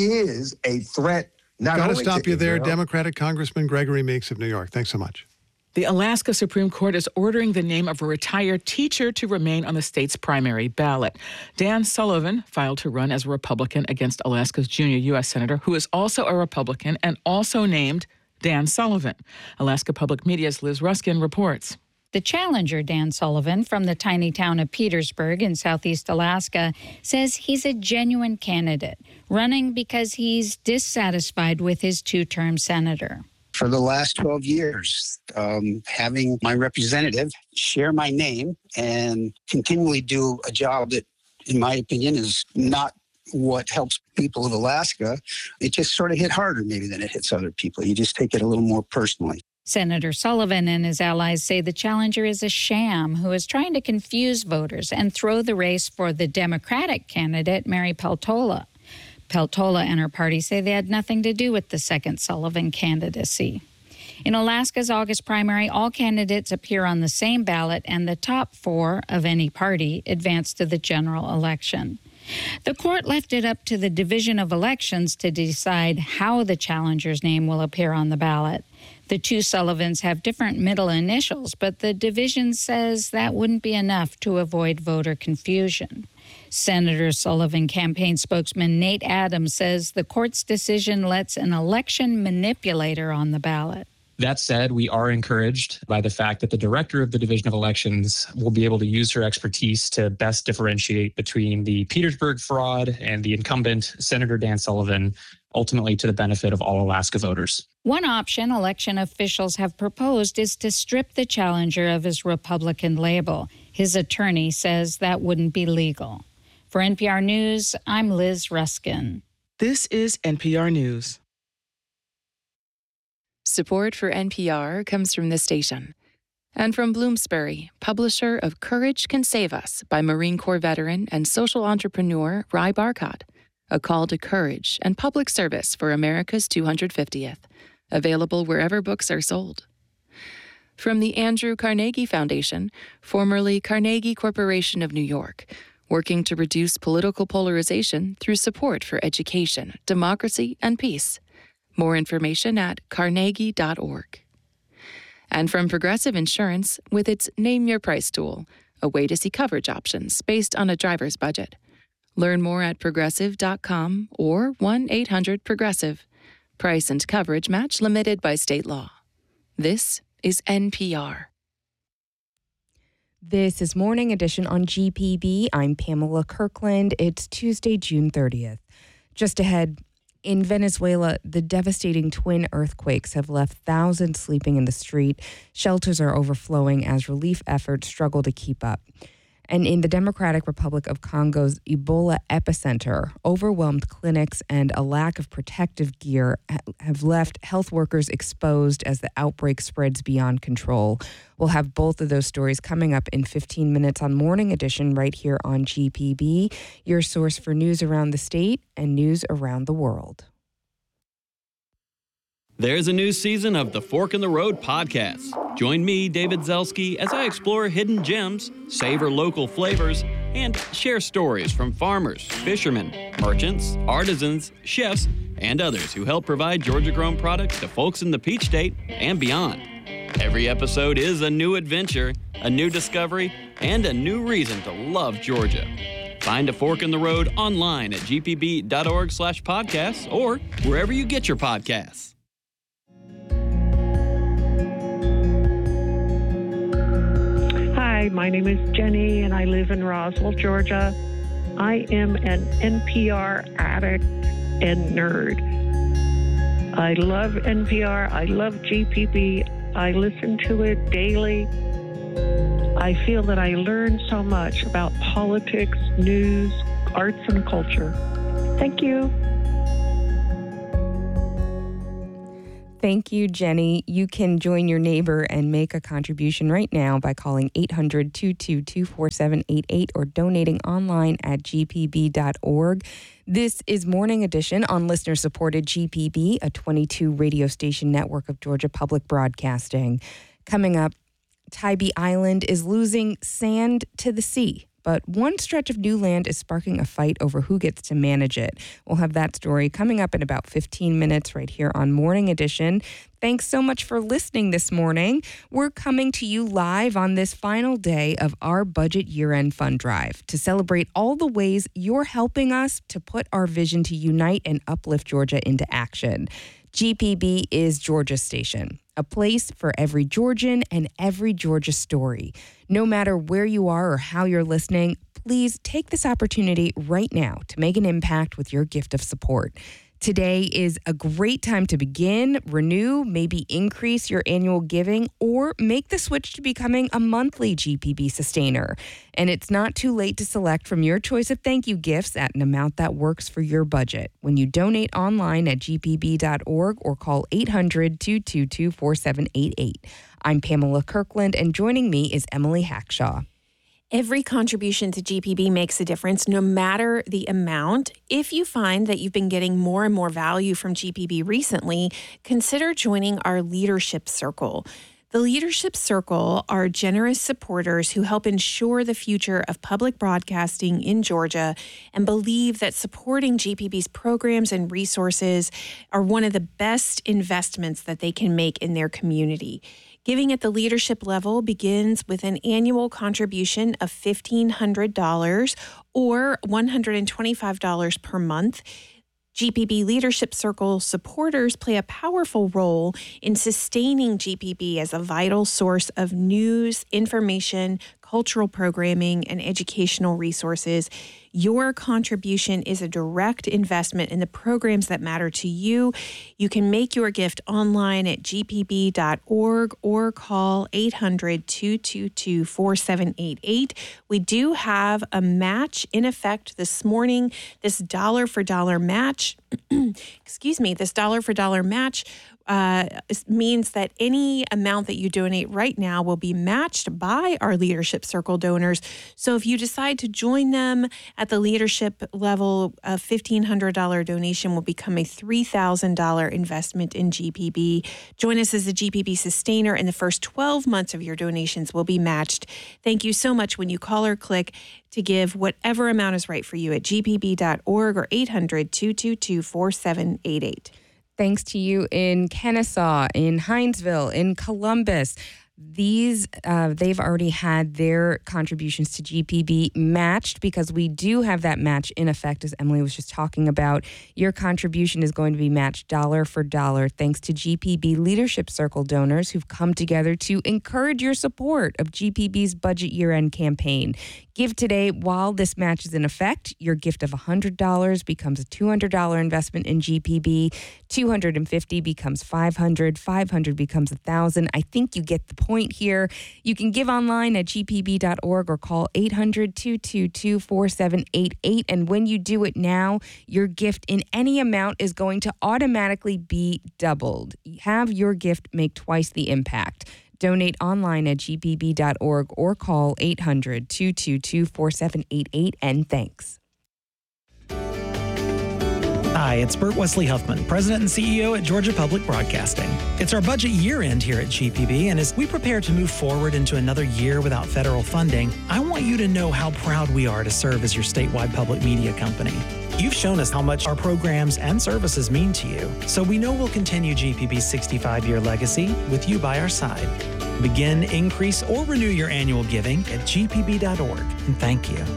is a threat. Not Got to only stop to you there, Israel. Democratic Congressman Gregory Meeks of New York. Thanks so much. The Alaska Supreme Court is ordering the name of a retired teacher to remain on the state's primary ballot. Dan Sullivan filed to run as a Republican against Alaska's junior U S Senator, who is also a Republican and also named Dan Sullivan. Alaska Public Media's Liz Ruskin reports. The challenger, Dan Sullivan, from the tiny town of Petersburg in southeast Alaska, says he's a genuine candidate, running because he's dissatisfied with his two-term senator. For the last twelve years, um, having my representative share my name and continually do a job that, in my opinion, is not what helps people of Alaska, it just sort of hit harder maybe than it hits other people. You just take it a little more personally. Senator Sullivan and his allies say the challenger is a sham who is trying to confuse voters and throw the race for the Democratic candidate, Mary Peltola. Peltola and her party say they had nothing to do with the second Sullivan candidacy. In Alaska's August primary, all candidates appear on the same ballot, and the top four of any party advance to the general election. The court left it up to the Division of Elections to decide how the challenger's name will appear on the ballot. The two Sullivans have different middle initials, but the division says that wouldn't be enough to avoid voter confusion. Senator Sullivan campaign spokesman Nate Adams says the court's decision lets an election manipulator on the ballot. That said, we are encouraged by the fact that the director of the Division of Elections will be able to use her expertise to best differentiate between the Petersburg fraud and the incumbent Senator Dan Sullivan, ultimately to the benefit of all Alaska voters. One option election officials have proposed is to strip the challenger of his Republican label. His attorney says that wouldn't be legal. For N P R News, I'm Liz Ruskin. This is N P R News. Support for N P R comes from this station and from Bloomsbury, publisher of Courage Can Save Us by Marine Corps veteran and social entrepreneur Ry Barcott, a call to courage and public service for America's two hundred fiftieth, available wherever books are sold. From the Andrew Carnegie Foundation, formerly Carnegie Corporation of New York, working to reduce political polarization through support for education, democracy, and peace. More information at carnegie dot org. And from Progressive Insurance with its Name Your Price tool, a way to see coverage options based on a driver's budget. Learn more at progressive dot com or one eight hundred progressive. Price and coverage match limited by state law. This is N P R. This is Morning Edition on G P B. I'm Pamela Kirkland. It's Tuesday, June thirtieth. Just ahead, in Venezuela, the devastating twin earthquakes have left thousands sleeping in the street. Shelters are overflowing as relief efforts struggle to keep up. And in the Democratic Republic of Congo's Ebola epicenter, overwhelmed clinics and a lack of protective gear have left health workers exposed as the outbreak spreads beyond control. We'll have both of those stories coming up in fifteen minutes on Morning Edition right here on G P B, your source for news around the state and news around the world. There's a new season of the Fork in the Road podcast. Join me, David Zelski, as I explore hidden gems, savor local flavors, and share stories from farmers, fishermen, merchants, artisans, chefs, and others who help provide Georgia-grown products to folks in the Peach State and beyond. Every episode is a new adventure, a new discovery, and a new reason to love Georgia. Find A Fork in the Road online at g p b dot org slash podcasts or wherever you get your podcasts. Hi, my name is Jenny, and I live in Roswell, Georgia. I am an N P R addict and nerd. I love N P R. I love G P B. I listen to it daily. I feel that I learn so much about politics, news, arts, and culture. Thank you. Thank you, Jenny. You can join your neighbor and make a contribution right now by calling eight hundred, two two two, four seven eight eight or donating online at g p b dot org. This is Morning Edition on listener-supported G P B, a twenty-two radio station network of Georgia Public Broadcasting. Coming up, Tybee Island is losing sand to the sea, but one stretch of new land is sparking a fight over who gets to manage it. We'll have that story coming up in about fifteen minutes right here on Morning Edition. Thanks so much for listening this morning. We're coming to you live on this final day of our budget year-end fund drive to celebrate all the ways you're helping us to put our vision to unite and uplift Georgia into action. G P B is Georgia's station, a place for every Georgian and every Georgia story. No matter where you are or how you're listening, please take this opportunity right now to make an impact with your gift of support. Today is a great time to begin, renew, maybe increase your annual giving, or make the switch to becoming a monthly G P B sustainer. And it's not too late to select from your choice of thank you gifts at an amount that works for your budget when you donate online at g p b dot org or call eight hundred, two two two, four seven eight eight. I'm Pamela Kirkland, and joining me is Emily Hackshaw. Every contribution to G P B makes a difference, no matter the amount. If you find that you've been getting more and more value from G P B recently, consider joining our Leadership Circle. The Leadership Circle are generous supporters who help ensure the future of public broadcasting in Georgia and believe that supporting G P B's programs and resources are one of the best investments that they can make in their community. Giving at the leadership level begins with an annual contribution of fifteen hundred dollars or one hundred twenty-five dollars per month. G P B Leadership Circle supporters play a powerful role in sustaining G P B as a vital source of news, information, cultural programming, and educational resources. Your contribution is a direct investment in the programs that matter to you. You can make your gift online at g p b dot org or call eight hundred, two two two, four seven eight eight. We do have a match in effect this morning. This dollar for dollar match, excuse me, this dollar for dollar match Uh, means that any amount that you donate right now will be matched by our Leadership Circle donors. So if you decide to join them at the leadership level, a fifteen hundred dollars donation will become a three thousand dollars investment in G P B. Join us as a G P B sustainer, and the first twelve months of your donations will be matched. Thank you so much when you call or click to give whatever amount is right for you at g p b dot org or eight hundred, two two two, four seven eight eight. Thanks to you in Kennesaw, in Hinesville, in Columbus. These, uh, they've already had their contributions to G P B matched because we do have that match in effect, as Emily was just talking about. Your contribution is going to be matched dollar for dollar thanks to G P B Leadership Circle donors who've come together to encourage your support of G P B's budget year-end campaign. Give today while this match is in effect. Your gift of one hundred dollars becomes a two hundred dollars investment in G P B. two hundred fifty dollars becomes five hundred dollars. five hundred dollars becomes one thousand dollars. I think you get the point here. You can give online at g p b dot org or call eight hundred, two two two, four seven eight eight. And when you do it now, your gift in any amount is going to automatically be doubled. Have your gift make twice the impact. Donate online at g p b dot org or call eight hundred, two two two, four seven eight eight, and thanks. Hi, it's Bert Wesley Huffman, President and C E O at Georgia Public Broadcasting. It's our budget year-end here at G P B, and as we prepare to move forward into another year without federal funding, I want you to know how proud we are to serve as your statewide public media company. You've shown us how much our programs and services mean to you, so we know we'll continue G P B's sixty-five-year legacy with you by our side. Begin, increase, or renew your annual giving at g p b dot org, and thank you.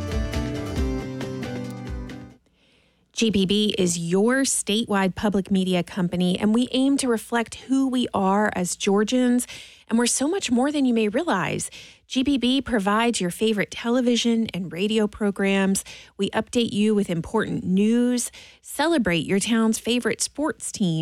G P B is your statewide public media company, and we aim to reflect who we are as Georgians, and we're so much more than you may realize. G P B provides your favorite television and radio programs. We update you with important news, celebrate your town's favorite sports team,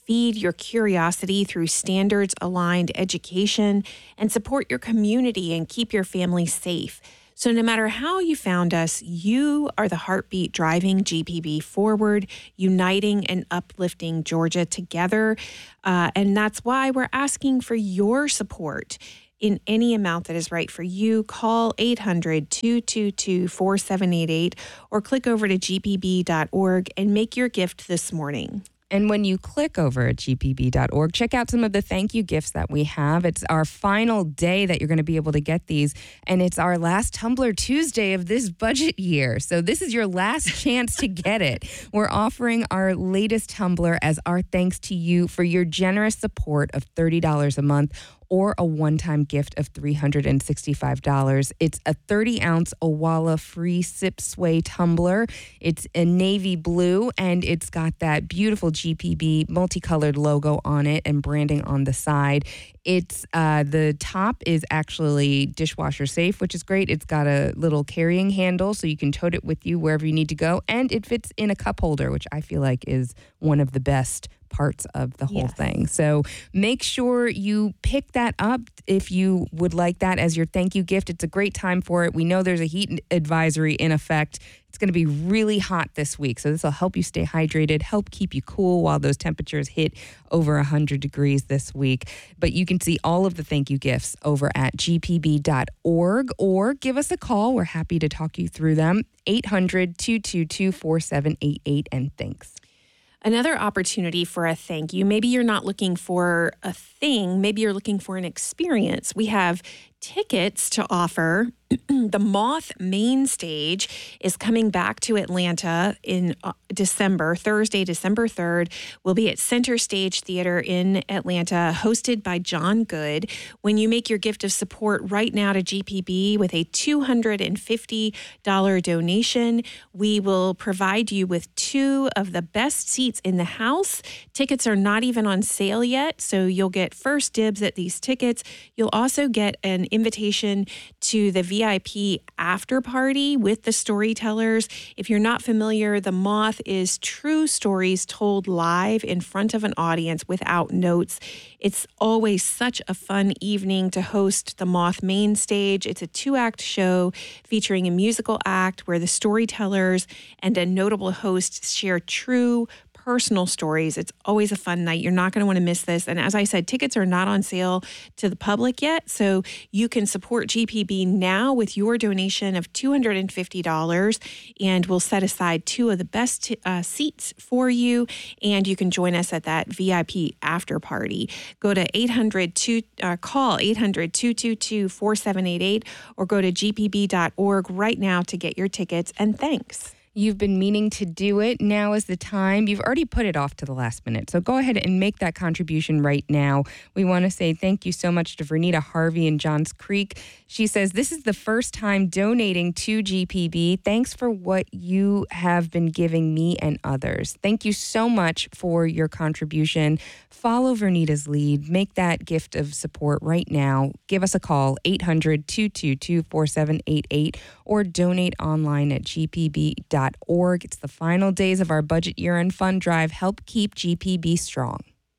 Feed your curiosity through standards-aligned education and support your community and keep your family safe. So no matter how you found us, you are the heartbeat driving G P B forward, uniting and uplifting Georgia together. Uh, and that's why we're asking for your support in any amount that is right for you. Call eight hundred, two two two, four seven eight eight or click over to g p b dot org and make your gift this morning. And when you click over at g p b dot org, check out some of the thank you gifts that we have. It's our final day that you're going to be able to get these. And it's our last Tumbler Tuesday of this budget year. So this is your last chance to get it. We're offering our latest tumbler as our thanks to you for your generous support of thirty dollars a month or a one-time gift of three hundred sixty-five dollars. It's a thirty-ounce Owala free sip sway tumbler. It's a navy blue, and it's got that beautiful G P B multicolored logo on it and branding on the side. It's uh, the top is actually dishwasher safe, which is great. It's got a little carrying handle, so you can tote it with you wherever you need to go, and it fits in a cup holder, which I feel like is one of the best parts of the whole Yes. thing. So make sure you pick that up if you would like that as your thank you gift. It's a great time for it. We know there's a heat advisory in effect. It's going to be really hot this week, so this will help you stay hydrated, help keep you cool while those temperatures hit over one hundred degrees this week. But you can see all of the thank you gifts over at g p b dot org or give us a call. We're happy to talk you through them. eight hundred, two two two, four seven eight eight, and thanks. Another opportunity for a thank you. Maybe you're not looking for a thing. Maybe you're looking for an experience. We have tickets to offer. The Moth Main Stage is coming back to Atlanta in uh, December, Thursday, December third. We'll be at Center Stage Theater in Atlanta, hosted by John Good. When you make your gift of support right now to G P B with a two hundred fifty dollars donation, we will provide you with two of the best seats in the house. Tickets are not even on sale yet, so you'll get first dibs at these tickets. You'll also get an invitation to the V I P after party with the storytellers. If you're not familiar, The Moth is true stories told live in front of an audience without notes. It's always such a fun evening to host The Moth Main Stage. It's a two-act show featuring a musical act where the storytellers and a notable host share true personal stories. It's always a fun night. You're not going to want to miss this. And as I said, tickets are not on sale to the public yet, so you can support G P B now with your donation of two hundred fifty dollars, and we'll set aside two of the best uh, seats for you, and you can join us at that V I P after party. Go to eight hundred, two, uh, call eight hundred, two two two, four seven eight eight or go to g p b dot org right now to get your tickets, and thanks. You've been meaning to do it. Now is the time. You've already put it off to the last minute. So go ahead and make that contribution right now. We want to say thank you so much to Vernita Harvey in Johns Creek. She says, this is the first time donating to G P B. Thanks for what you have been giving me and others. Thank you so much for your contribution. Follow Vernita's lead. Make that gift of support right now. Give us a call, eight hundred, two two two, four seven eight eight, or donate online at g p b dot org. It's the final days of our budget year-end fund drive. Help keep G P B strong.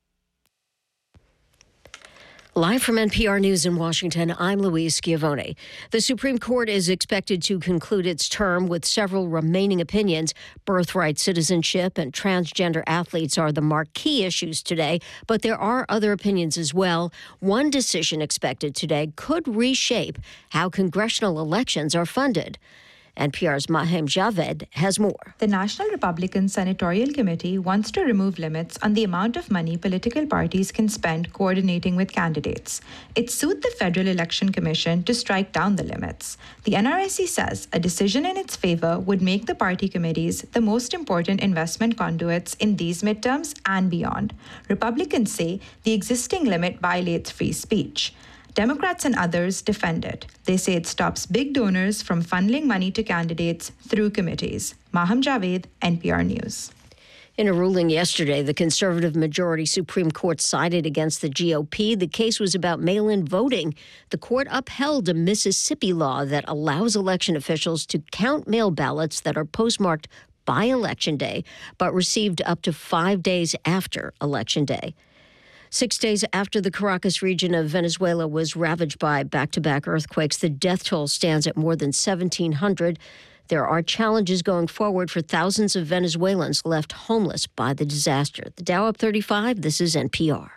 Live from N P R News in Washington, I'm Louise Schiavone. The Supreme Court is expected to conclude its term with several remaining opinions. Birthright citizenship and transgender athletes are the marquee issues today, but there are other opinions as well. One decision expected today could reshape how congressional elections are funded. N P R's Mahem Javed has more. The National Republican Senatorial Committee wants to remove limits on the amount of money political parties can spend coordinating with candidates. It sued the Federal Election Commission to strike down the limits. The N R S C says a decision in its favor would make the party committees the most important investment conduits in these midterms and beyond. Republicans say the existing limit violates free speech. Democrats and others defend it. They say it stops big donors from funneling money to candidates through committees. Maham Javed, N P R News. In a ruling yesterday, the conservative majority Supreme Court sided against the G O P. The case was about mail-in voting. The court upheld a Mississippi law that allows election officials to count mail ballots that are postmarked by Election Day, but received up to five days after Election Day. Six days after the Caracas region of Venezuela was ravaged by back-to-back earthquakes, the death toll stands at more than seventeen hundred. There are challenges going forward for thousands of Venezuelans left homeless by the disaster. The Dow up thirty-five. This is N P R.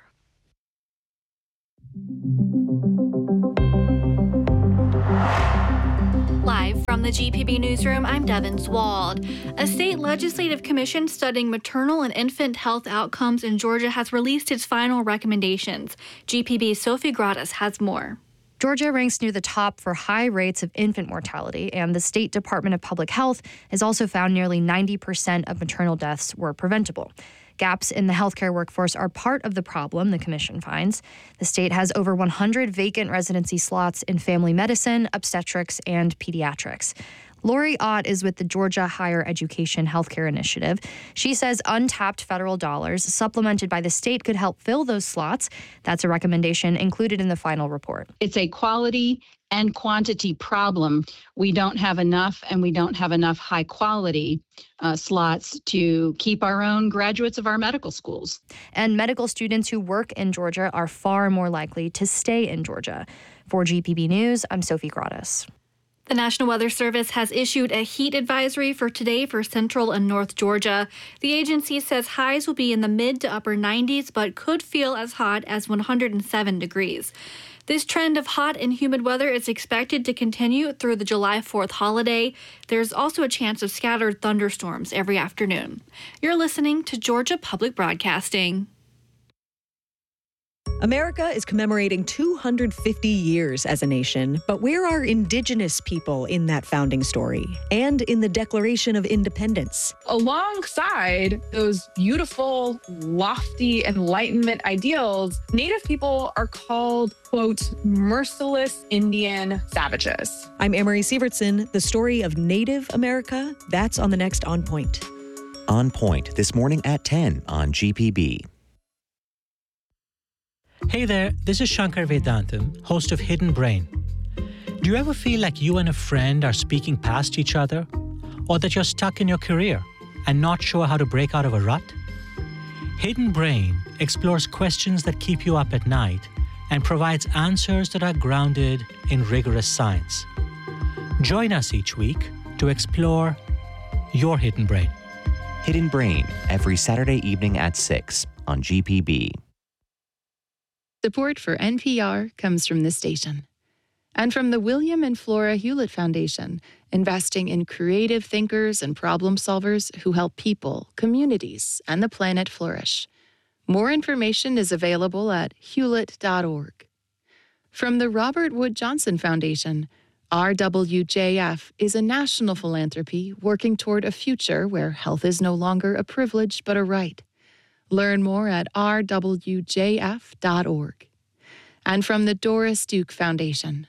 Live from the G P B newsroom, I'm Devin Swald. A state legislative commission studying maternal and infant health outcomes in Georgia has released its final recommendations. G P B's Sophie Gradas has more. Georgia ranks near the top for high rates of infant mortality, and the State Department of Public Health has also found nearly ninety percent of maternal deaths were preventable. Gaps in the healthcare workforce are part of the problem, the commission finds. The state has over one hundred vacant residency slots in family medicine, obstetrics, and pediatrics. Lori Ott is with the Georgia Higher Education Healthcare Initiative. She says untapped federal dollars supplemented by the state could help fill those slots. That's a recommendation included in the final report. It's a quality and quantity problem. We don't have enough, and we don't have enough high quality uh, slots to keep our own graduates of our medical schools. And medical students who work in Georgia are far more likely to stay in Georgia. For G P B News, I'm Sophie Gradas. The National Weather Service has issued a heat advisory for today for central and north Georgia. The agency says highs will be in the mid to upper nineties, but could feel as hot as one hundred seven degrees. This trend of hot and humid weather is expected to continue through the July fourth holiday. There's also a chance of scattered thunderstorms every afternoon. You're listening to Georgia Public Broadcasting. America is commemorating two hundred fifty years as a nation, but where are Indigenous people in that founding story and in the Declaration of Independence? Alongside those beautiful, lofty Enlightenment ideals, Native people are called, quote, merciless Indian savages. I'm Amory Sievertson. The story of Native America, that's on the next On Point. On Point, this morning at ten on G P B. Hey there, this is Shankar Vedantam, host of Hidden Brain. Do you ever feel like you and a friend are speaking past each other? Or that you're stuck in your career and not sure how to break out of a rut? Hidden Brain explores questions that keep you up at night and provides answers that are grounded in rigorous science. Join us each week to explore your hidden brain. Hidden Brain, every Saturday evening at six on G P B. Support for N P R comes from this station and from the William and Flora Hewlett Foundation, investing in creative thinkers and problem solvers who help people, communities, and the planet flourish. More information is available at hewlett dot org. From the Robert Wood Johnson Foundation, R W J F is a national philanthropy working toward a future where health is no longer a privilege but a right. Learn more at r w j f dot org. And from the Doris Duke Foundation.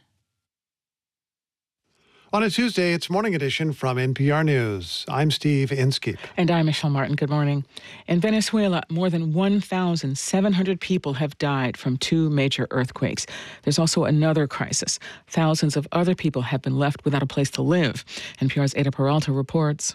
On a Tuesday, it's Morning Edition from N P R News. I'm Steve Inskeep. And I'm Michelle Martin. Good morning. In Venezuela, more than one thousand seven hundred people have died from two major earthquakes. There's also another crisis. Thousands of other people have been left without a place to live. N P R's Ada Peralta reports.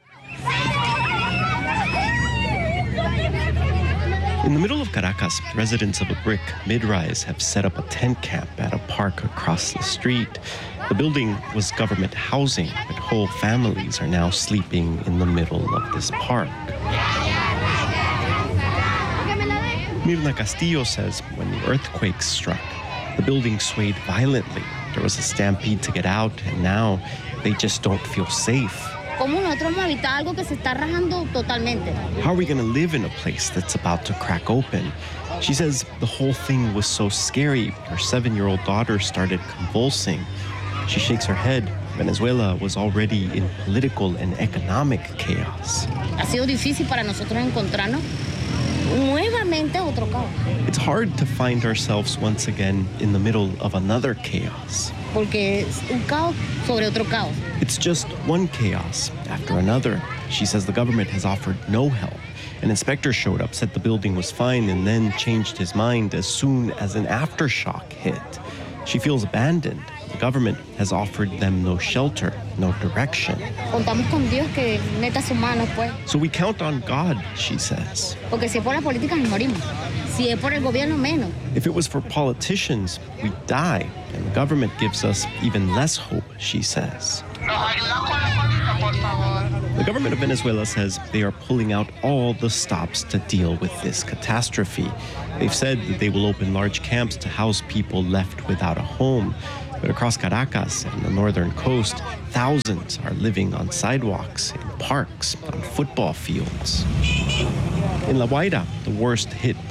In the middle of Caracas, residents of a brick mid-rise have set up a tent camp at a park across the street. The building was government housing, but whole families are now sleeping in the middle of this park. Mirna Castillo says when the earthquake struck, the building swayed violently. There was a stampede to get out, and now they just don't feel safe. How are we going to live in a place that's about to crack open? She says the whole thing was so scary, her seven-year-old daughter started convulsing. She shakes her head. Venezuela was already in political and economic chaos. It's hard to find ourselves once again in the middle of another chaos. It's just one chaos after another. She says the government has offered no help. An inspector showed up, said the building was fine, and then changed his mind as soon as an aftershock hit. She feels abandoned. The government has offered them no shelter, no direction. Contamos con Dios que meta su mano, pues. So we count on God, she says. Porque si es por la política nos morimos. Si es por el gobierno, menos. If it was for politicians, we'd die, and the government gives us even less hope, she says. The government of Venezuela says they are pulling out all the stops to deal with this catastrophe. They've said that they will open large camps to house people left without a home. But across Caracas and the northern coast, thousands are living on sidewalks, in parks, on football fields. In La Guaira, the worst hit